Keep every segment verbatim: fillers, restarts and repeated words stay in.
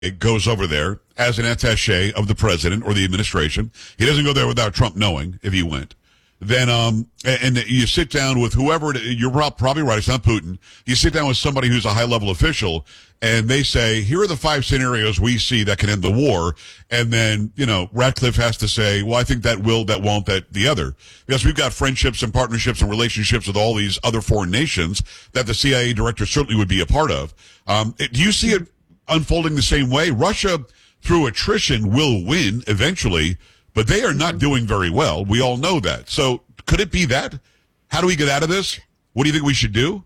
It goes over there as an attaché of the president or the administration. He doesn't go there without Trump knowing if he went. Then, um, and, and you sit down with whoever, you're probably right, it's not Putin. You sit down with somebody who's a high-level official, and they say, here are the five scenarios we see that can end the war. And then, you know, Ratcliffe has to say, well, I think that will, that won't, that the other. Because we've got friendships and partnerships and relationships with all these other foreign nations that the C I A director certainly would be a part of. Um, do you see it unfolding the same way? Russia, through attrition, will win eventually, but they are not doing very well. We all know that. So could it be that? How do we get out of this? What do you think we should do?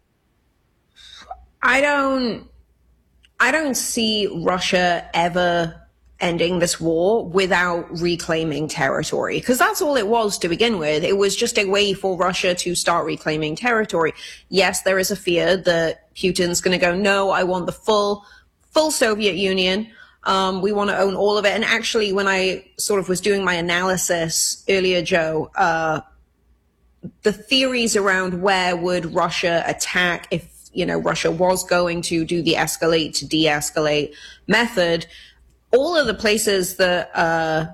I don't, I don't see Russia ever ending this war without reclaiming territory, because that's all it was to begin with. It was just a way for Russia to start reclaiming territory. Yes, there is a fear that Putin's going to go, no, I want the full, full Soviet Union. Um, we want to own all of it. And actually, when I sort of was doing my analysis earlier, Joe, uh, the theories around where would Russia attack if, you know, Russia was going to do the escalate to de-escalate method, all of the places that uh,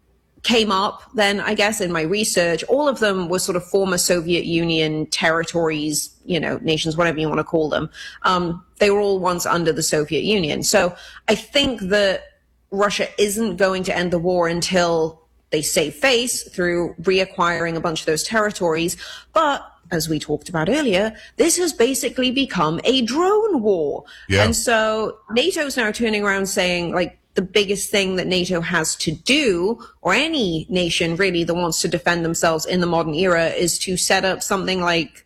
came up then, I guess, in my research, all of them were sort of former Soviet Union territories, you know, nations, whatever you want to call them. Um, they were all once under the Soviet Union. So I think that Russia isn't going to end the war until they save face through reacquiring a bunch of those territories. But as we talked about earlier, this has basically become a drone war. Yeah. And so NATO's now turning around saying, like, the biggest thing that NATO has to do, or any nation really that wants to defend themselves in the modern era, is to set up something like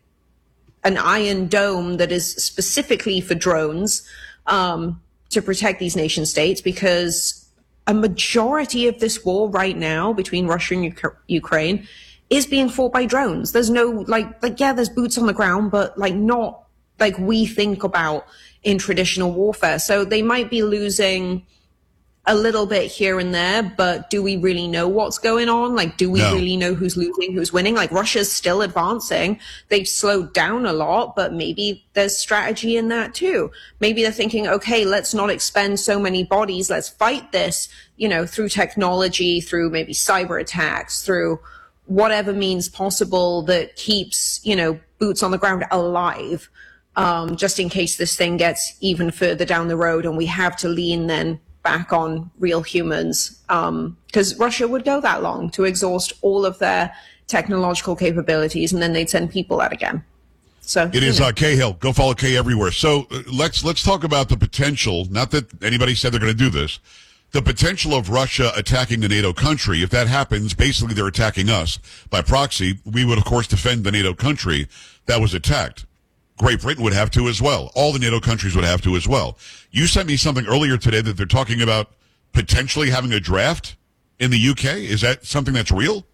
an iron dome that is specifically for drones, um, to protect these nation states, because a majority of this war right now between Russia and U- Ukraine is being fought by drones. There's no, like, like, yeah, there's boots on the ground, but like not like we think about in traditional warfare. So they might be losing a little bit here and there, but do we really know what's going on? Like, do we no. really know who's losing, who's winning? Like, Russia's still advancing. They've slowed down a lot, but maybe there's strategy in that too. Maybe they're thinking, okay, let's not expend so many bodies. Let's fight this, you know, through technology, through maybe cyber attacks, through whatever means possible that keeps, you know, boots on the ground alive, um, just in case this thing gets even further down the road and we have to lean then back on real humans, because um, Russia would go that long to exhaust all of their technological capabilities, and then they'd send people out again. So it is uh, Cahill. Go follow Kay everywhere. So uh, let's let's talk about the potential. Not that anybody said they're going to do this. The potential of Russia attacking the NATO country. If that happens, basically they're attacking us by proxy. We would of course defend the NATO country that was attacked. Great Britain would have to as well. All the NATO countries would have to as well. You sent me something earlier today that they're talking about potentially having a draft in the U K. Is that something that's real?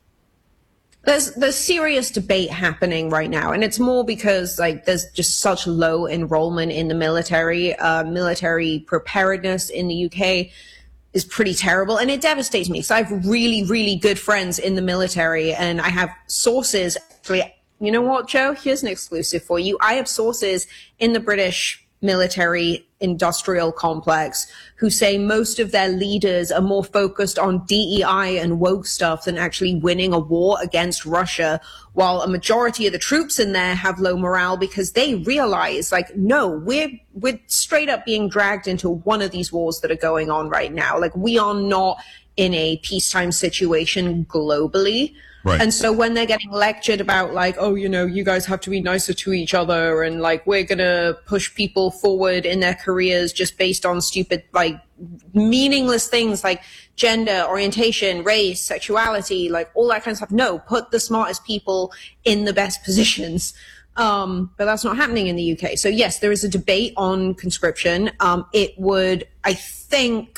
There's there's serious debate happening right now, and it's more because like there's just such low enrollment in the military. Uh, military preparedness in the U K is pretty terrible, and it devastates me. So I have really, really good friends in the military, and I have sources actually. You know what, Joe? Here's an exclusive for you. I have sources in the British military industrial complex who say most of their leaders are more focused on D E I and woke stuff than actually winning a war against Russia, while a majority of the troops in there have low morale because they realize, like, no, we're we're straight up being dragged into one of these wars that are going on right now. Like, we are not in a peacetime situation globally. Right. And so when they're getting lectured about like, oh, you know, you guys have to be nicer to each other and like we're going to push people forward in their careers just based on stupid, like meaningless things like gender, orientation, race, sexuality, like all that kind of stuff. No, put the smartest people in the best positions. Um, but that's not happening in the U K. So yes, there is a debate on conscription. Um, it would, I think,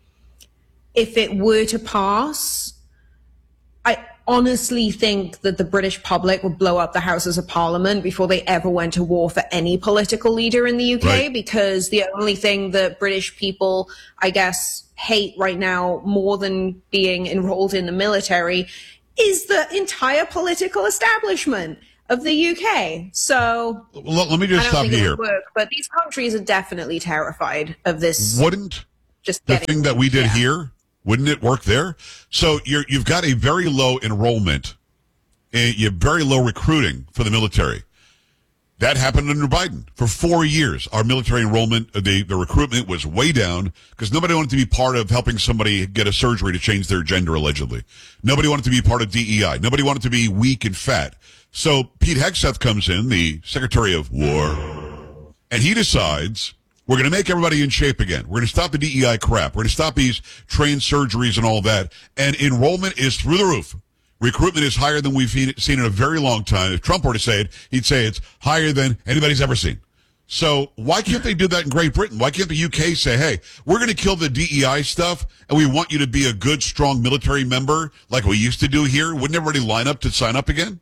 if it were to pass, I honestly think that the British public would blow up the Houses of Parliament before they ever went to war for any political leader in the U K, right. Because the only thing that British people, I guess, hate right now more than being enrolled in the military is the entire political establishment of the U K. So well, let me just I don't stop think you it here. would work, but these countries are definitely terrified of this. Wouldn't just the getting, thing that we did yeah. here, wouldn't it work there? So you're, you've got a very low enrollment, and you have very low recruiting for the military. That happened under Biden. For four years, our military enrollment, the, the recruitment was way down because nobody wanted to be part of helping somebody get a surgery to change their gender, allegedly. Nobody wanted to be part of D E I. Nobody wanted to be weak and fat. So Pete Hegseth comes in, the Secretary of War, and he decides we're going to make everybody in shape again. We're going to stop the D E I crap. We're going to stop these trans surgeries and all that. And enrollment is through the roof. Recruitment is higher than we've seen in a very long time. If Trump were to say it, he'd say it's higher than anybody's ever seen. So why can't they do that in Great Britain? Why can't the U K say, hey, we're going to kill the D E I stuff, and we want you to be a good, strong military member like we used to do here? Wouldn't everybody line up to sign up again?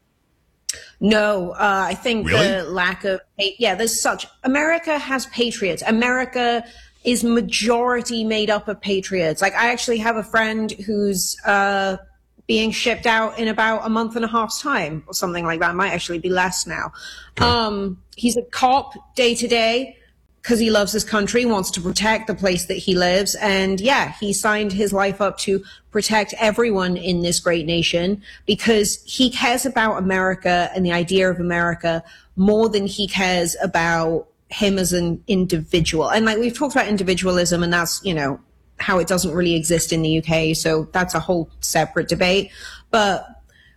No, uh, I think Really? the lack of, yeah, there's such, America has patriots. America is majority made up of patriots. Like, I actually have a friend who's, uh, being shipped out in about a month and a half's time or something like that. It might actually be less now. Okay. Um, he's a cop day to day because he loves his country, wants to protect the place that he lives. And yeah, he signed his life up to protect everyone in this great nation because he cares about America and the idea of America more than he cares about him as an individual. And like we've talked about individualism, and that's, you know, how it doesn't really exist in the U K. So that's a whole separate debate. But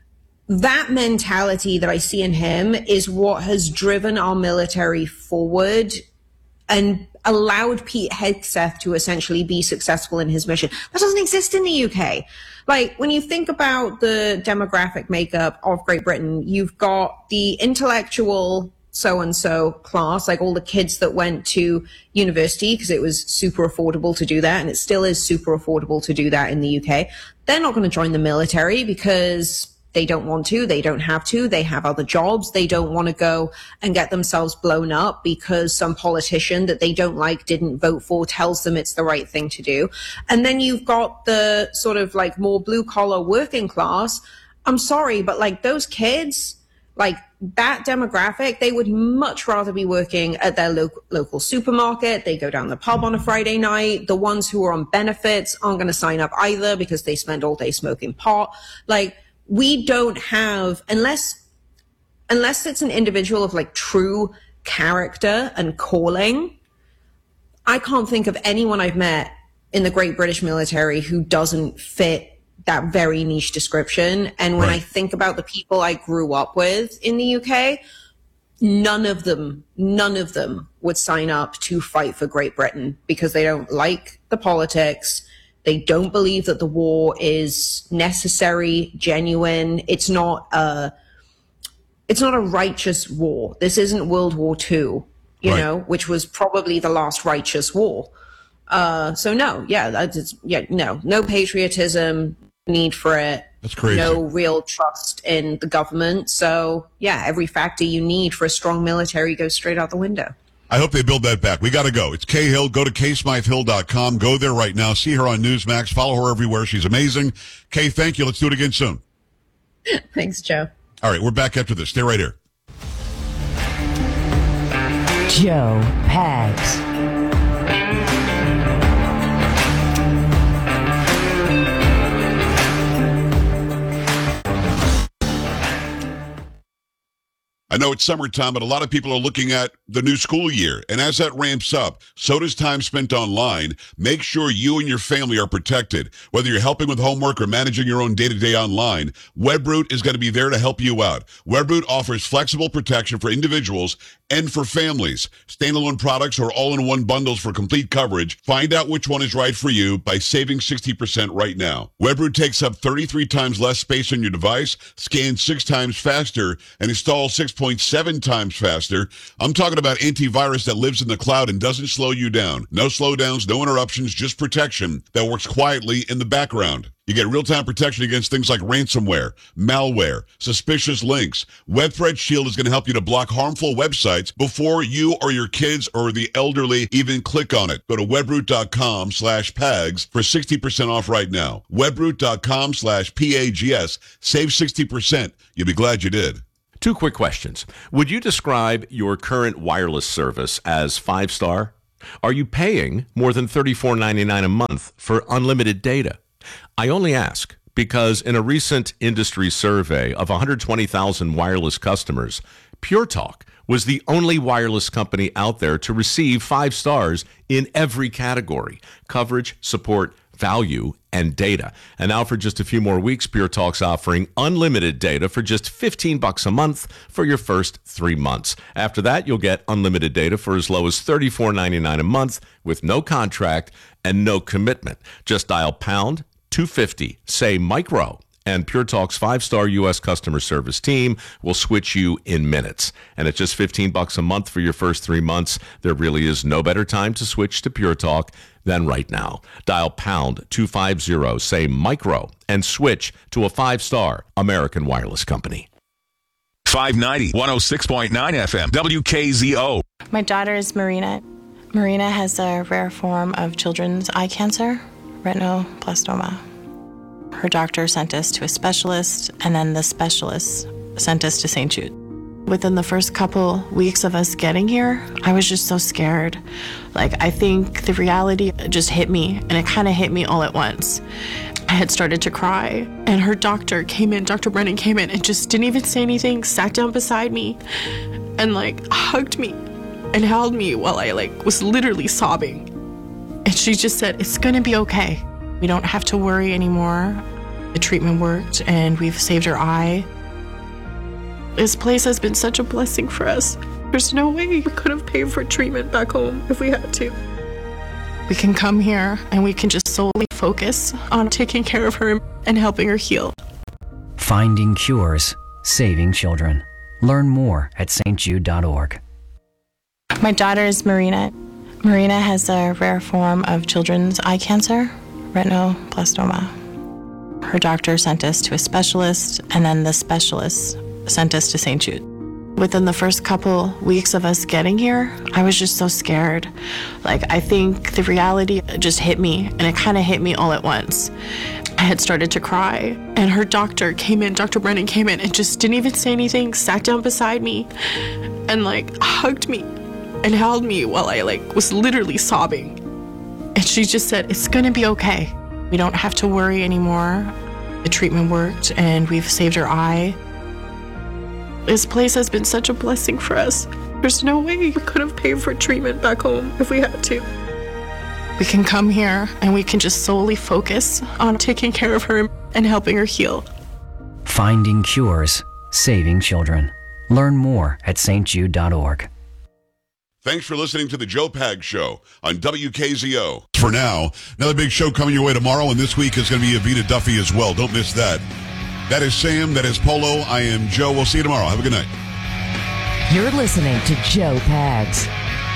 that mentality that I see in him is what has driven our military forward and allowed Pete Hegseth to essentially be successful in his mission. That doesn't exist in the U K. Like, when you think about the demographic makeup of Great Britain, you've got the intellectual so-and-so class, like all the kids that went to university because it was super affordable to do that, and it still is super affordable to do that in the U K. They're not going to join the military because they don't want to, they don't have to, they have other jobs, they don't want to go and get themselves blown up because some politician that they don't like didn't vote for tells them it's the right thing to do. And then you've got the sort of like more blue-collar working class. I'm sorry, but like those kids, like that demographic, they would much rather be working at their lo- local supermarket. They go down the pub on a Friday night. The ones who are on benefits aren't going to sign up either because they spend all day smoking pot. Like, we don't have, unless, unless it's an individual of like true character and calling, I can't think of anyone I've met in the Great British military who doesn't fit that very niche description. And when Right. I think about the people I grew up with in the U K, none of them, none of them would sign up to fight for Great Britain because they don't like the politics. They don't believe that the war is necessary, genuine. It's not a, it's not a righteous war. This isn't World War Two, you Right. know, which was probably the last righteous war. Uh, so no, yeah, that's, yeah, no, no patriotism, need for it. That's crazy. No real trust in the government. So yeah, every factor you need for a strong military goes straight out the window. I hope they build that back. We got to go. It's Kay Hill. Go to kay smythe hill dot com. Go there right now. See her on Newsmax. Follow her everywhere. She's amazing. Kay, thank you. Let's do it again soon. Thanks, Joe. All right, we're back after this. Stay right here. Joe Pags. I know it's summertime, but a lot of people are looking at the new school year. And as that ramps up, so does time spent online. Make sure you and your family are protected. Whether you're helping with homework or managing your own day-to-day online, Webroot is going to be there to help you out. Webroot offers flexible protection for individuals and for families. Standalone products or all-in-one bundles for complete coverage. Find out which one is right for you by saving sixty percent right now. Webroot takes up thirty-three times less space on your device, scans six times faster, and installs six point seven times faster. I'm talking about antivirus that lives in the cloud and doesn't slow you down. No slowdowns, no interruptions, just protection that works quietly in the background. You get real-time protection against things like ransomware, malware, suspicious links. WebThreat Shield is going to help you to block harmful websites before you or your kids or the elderly even click on it. Go to webroot.com slash PAGS for sixty percent off right now. webroot.com slash P-A-G-S. Save sixty percent. You'll be glad you did. Two quick questions. Would you describe your current wireless service as five-star? Are you paying more than thirty-four ninety-nine a month for unlimited data? I only ask because in a recent industry survey of one hundred twenty thousand wireless customers, Pure Talk was the only wireless company out there to receive five stars in every category: coverage, support, value, and data. And now for just a few more weeks, Pure Talk's offering unlimited data for just fifteen bucks a month for your first three months. After that, you'll get unlimited data for as low as thirty-four ninety-nine a month with no contract and no commitment. Just dial pound two fifty, say micro, and Pure Talk's five-star U S customer service team will switch you in minutes. And at just fifteen bucks a month for your first three months, there really is no better time to switch to Pure Talk than right now. Dial pound two fifty, say micro, and switch to a five-star American Wireless Company. five ninety, one oh six point nine F M, W K Z O. My daughter is Marina. Marina has a rare form of children's eye cancer, retinoblastoma. Her doctor sent us to a specialist, and then the specialist sent us to Saint Jude. Within the first couple weeks of us getting here, I was just so scared. Like, I think the reality just hit me, and it kind of hit me all at once. I had started to cry, and her doctor came in, Doctor Brennan came in, and just didn't even say anything, sat down beside me, and, like, hugged me and held me while I, like, was literally sobbing. And she just said, "It's gonna be okay. We don't have to worry anymore. The treatment worked, and we've saved her eye." This place has been such a blessing for us. There's no way we could have paid for treatment back home if we had to. We can come here, and we can just solely focus on taking care of her and helping her heal. Finding cures, saving children. Learn more at s t jude dot org. My daughter is Marina. Marina has a rare form of children's eye cancer, retinoblastoma. Her doctor sent us to a specialist, and then the specialist sent us to Saint Jude. Within the first couple weeks of us getting here, I was just so scared. Like, I think the reality just hit me, and it kind of hit me all at once. I had started to cry, and her doctor came in, Doctor Brennan came in, and just didn't even say anything, sat down beside me, and, like, hugged me and held me while I, like, was literally sobbing. And she just said, "It's gonna be okay. We don't have to worry anymore. The treatment worked, and we've saved her eye." This place has been such a blessing for us. There's no way we could have paid for treatment back home if we had to. We can come here, and we can just solely focus on taking care of her and helping her heal. Finding cures, saving children. Learn more at s t jude dot org. Thanks for listening to the Joe Pag Show on W K Z O. For now, another big show coming your way tomorrow, and this week is going to be Evita Duffy as well. Don't miss that. That is Sam. That is Polo. I am Joe. We'll see you tomorrow. Have a good night. You're listening to Joe Pags.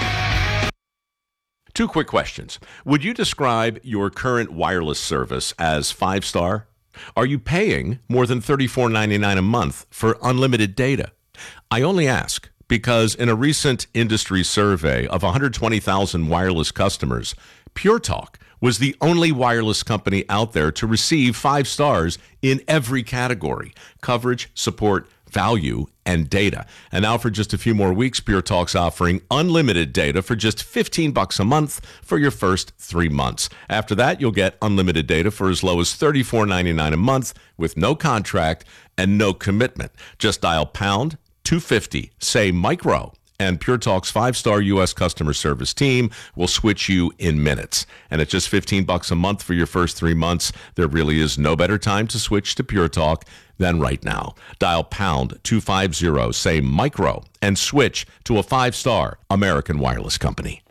Two quick questions. Would you describe your current wireless service as five-star? Are you paying more than thirty-four ninety-nine a month for unlimited data? I only ask because in a recent industry survey of one hundred twenty thousand wireless customers, Pure Talk was the only wireless company out there to receive five stars in every category: coverage, support, value, and data. And now for just a few more weeks, Pure Talk's offering unlimited data for just fifteen bucks a month for your first three months. After that, you'll get unlimited data for as low as thirty-four ninety-nine a month with no contract and no commitment. Just dial pound two fifty, say micro, and Pure Talk's five-star U S customer service team will switch you in minutes. And at just fifteen bucks a month for your first three months, there really is no better time to switch to Pure Talk than right now. Dial pound two fifty, say micro, and switch to a five-star American Wireless Company.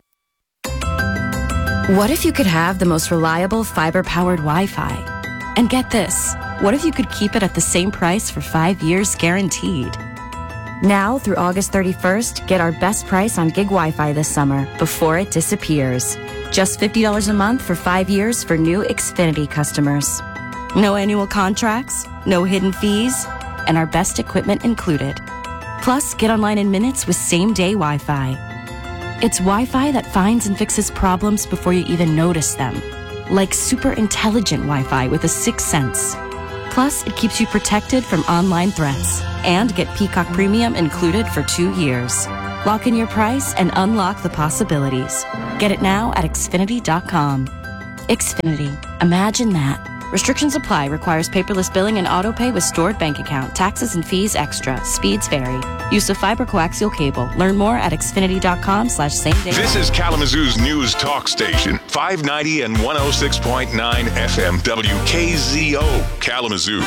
What if you could have the most reliable fiber-powered Wi-Fi? And get this, what if you could keep it at the same price for five years guaranteed? Now through August thirty-first, get our best price on gig Wi-Fi this summer before it disappears. Just fifty dollars a month for five years for new Xfinity customers. No annual contracts, no hidden fees, and our best equipment included. Plus, get online in minutes with same-day Wi-Fi. It's Wi-Fi that finds and fixes problems before you even notice them. Like super intelligent Wi-Fi with a sixth sense. Plus, it keeps you protected from online threats. And get Peacock Premium included for two years. Lock in your price and unlock the possibilities. Get it now at Xfinity dot com. Xfinity. Imagine that. Restrictions apply. Requires paperless billing and auto pay with stored bank account. Taxes and fees extra. Speeds vary. Use of fiber coaxial cable. Learn more at Xfinity dot com slash same day. This is Kalamazoo's news talk station, five ninety and one oh six point nine F M W K Z O, Kalamazoo.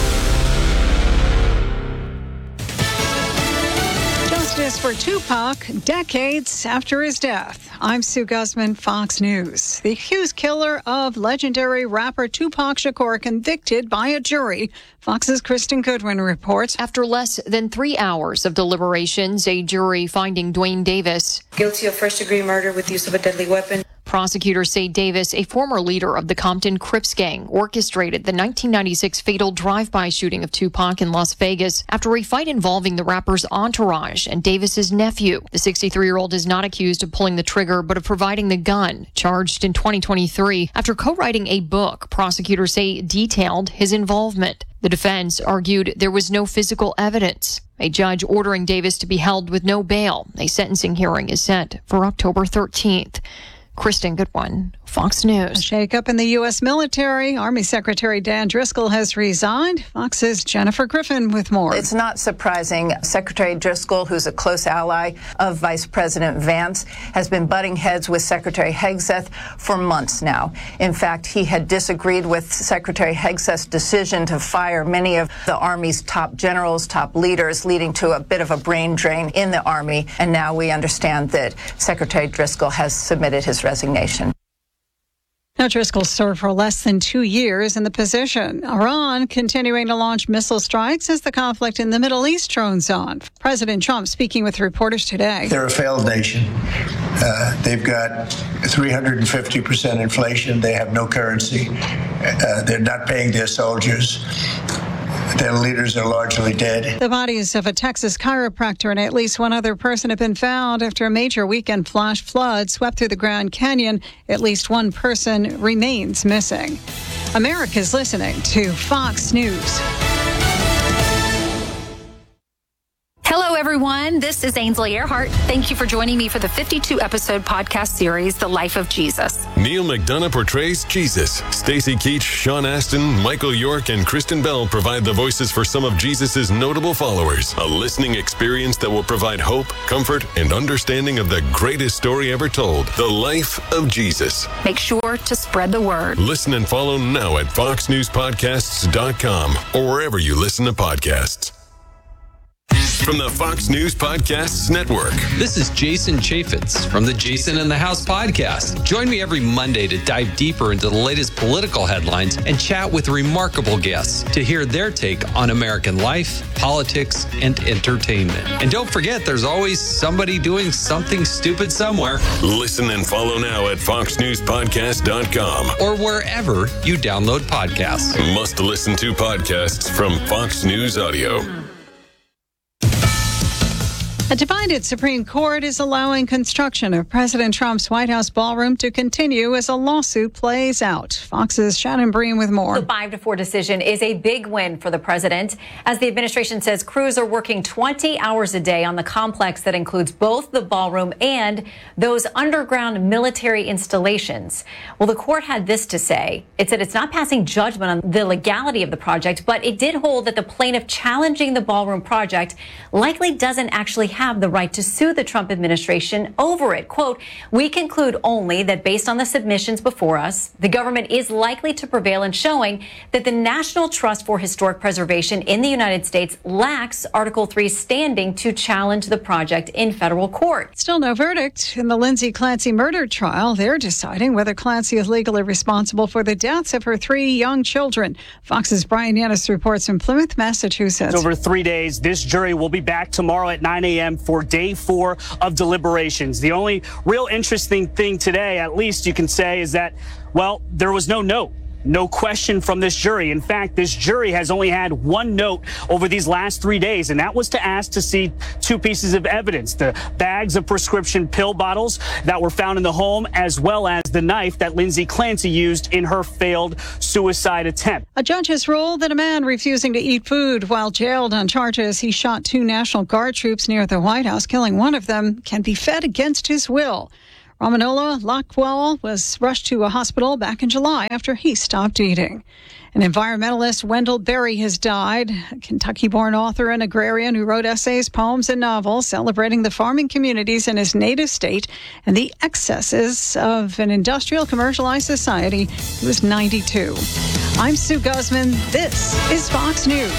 Justice for Tupac decades after his death. I'm Sue Guzman, Fox News. The accused killer of legendary rapper Tupac Shakur convicted by a jury. Fox's Kristen Goodwin reports. After less than three hours of deliberations, a jury finding Dwayne Davis guilty of first-degree murder with use of a deadly weapon. Prosecutors say Davis, a former leader of the Compton Crips gang, orchestrated the nineteen ninety-six fatal drive-by shooting of Tupac in Las Vegas after a fight involving the rapper's entourage and Davis's nephew. The sixty-three-year-old is not accused of pulling the trigger, but of providing the gun, charged in twenty twenty-three after co-writing a book prosecutors say detailed his involvement. The defense argued there was no physical evidence. A judge ordering Davis to be held with no bail. A sentencing hearing is set for October thirteenth. Kristen Goodwin, Fox News. A shakeup in the U S military. Army Secretary Dan Driscoll has resigned. Fox's Jennifer Griffin with more. It's not surprising. Secretary Driscoll, who's a close ally of Vice President Vance, has been butting heads with Secretary Hegseth for months now. In fact, he had disagreed with Secretary Hegseth's decision to fire many of the Army's top generals, top leaders, leading to a bit of a brain drain in the Army. And now we understand that Secretary Driscoll has submitted his resignation. Now, Driscoll served for less than two years in the position. Iran continuing to launch missile strikes as the conflict in the Middle East drones on. President Trump speaking with reporters today. They're a failed nation. Uh, they've got three hundred fifty percent inflation. They have no currency. Uh, they're not paying their soldiers. Their leaders are largely dead. The bodies of a Texas chiropractor and at least one other person have been found after a major weekend flash flood swept through the Grand Canyon. At least one person remains missing. America's listening to Fox News. Hello, everyone. This is Ainsley Earhart. Thank you for joining me for the fifty-two episode podcast series, The Life of Jesus. Neil McDonough portrays Jesus. Stacey Keach, Sean Astin, Michael York, and Kristen Bell provide the voices for some of Jesus' notable followers. A listening experience that will provide hope, comfort, and understanding of the greatest story ever told, The Life of Jesus. Make sure to spread the word. Listen and follow now at fox news podcasts dot com or wherever you listen to podcasts. From the Fox News Podcasts Network. This is Jason Chaffetz from the Jason in the House podcast. Join me every Monday to dive deeper into the latest political headlines and chat with remarkable guests to hear their take on American life, politics, and entertainment. And don't forget, there's always somebody doing something stupid somewhere. Listen and follow now at fox news podcast dot com or wherever you download podcasts. Must listen to podcasts from Fox News Audio. A divided Supreme Court is allowing construction of President Trump's White House ballroom to continue as a lawsuit plays out. Fox's Shannon Breen with more. The five to four decision is a big win for the president, as the administration says crews are working twenty hours a day on the complex that includes both the ballroom and those underground military installations. Well, the court had this to say. It said it's not passing judgment on the legality of the project, but it did hold that the plaintiff challenging the ballroom project likely doesn't actually have the right to sue the Trump administration over it. Quote, we conclude only that based on the submissions before us, the government is likely to prevail in showing that the National Trust for Historic Preservation in the United States lacks Article three standing to challenge the project in federal court. Still no verdict in the Lindsay Clancy murder trial. They're deciding whether Clancy is legally responsible for the deaths of her three young children. Fox's Brian Yanis reports from Plymouth, Massachusetts. Over three days, this jury will be back tomorrow at nine a.m. for day four of deliberations. The only real interesting thing today, at least you can say, is that, well, there was no note. no question from this jury. In fact, this jury has only had one note over these last three days, and that was to ask to see two pieces of evidence: the bags of prescription pill bottles that were found in the home, as well as the knife that Lindsay Clancy used in her failed suicide attempt. A judge has ruled that a man refusing to eat food while jailed on charges he shot two National Guard troops near the White House, killing one of them, can be fed against his will. Ramanola Lockwell was rushed to a hospital back in July after he stopped eating. An environmentalist, Wendell Berry, has died, a Kentucky-born author and agrarian who wrote essays, poems, and novels celebrating the farming communities in his native state and the excesses of an industrial, commercialized society. He was ninety-two. I'm Sue Guzman. This is Fox News.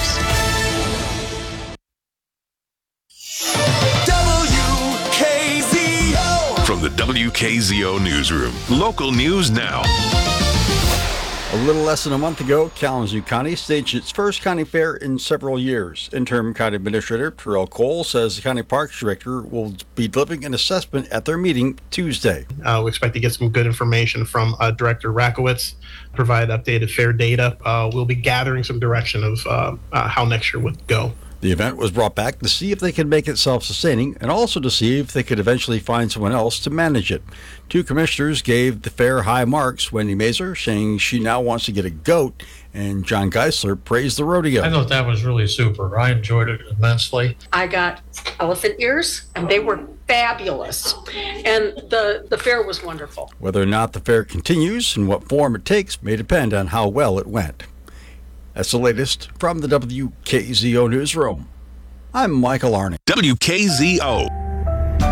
From the W K Z O Newsroom, local news now. A little less than a month ago, Kalamazoo County staged its first county fair in several years. Interim County Administrator Terrell Cole says the County Parks Director will be delivering an assessment at their meeting Tuesday. Uh, we expect to get some good information from uh, Director Rakowitz, provide updated fair data. Uh, we'll be gathering some direction of uh, uh, how next year would go. The event was brought back to see if they could make it self-sustaining and also to see if they could eventually find someone else to manage it. Two commissioners gave the fair high marks, Wendy Mazer saying she now wants to get a goat, and John Geisler praised the rodeo. I thought that was really super. I enjoyed it immensely. I got elephant ears, and they were fabulous. And the, the fair was wonderful. Whether or not the fair continues and what form it takes may depend on how well it went. That's the latest from the W K Z O Newsroom. I'm Michael Arney. W K Z O.